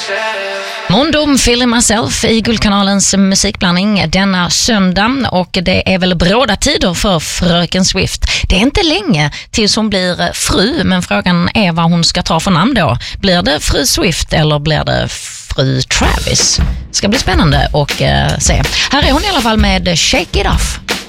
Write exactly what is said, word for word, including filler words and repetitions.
Mondom, Feeling Myself i Guldkanalens musikblandning denna söndag, och det är väl bråda tider för fröken Swift. Det är inte länge tills hon blir fru, men frågan är vad hon ska ta för namn då. Blir det fru Swift eller blir det fru Travis? Ska bli spännande att uh, se. Här är hon i alla fall med Shake It Off.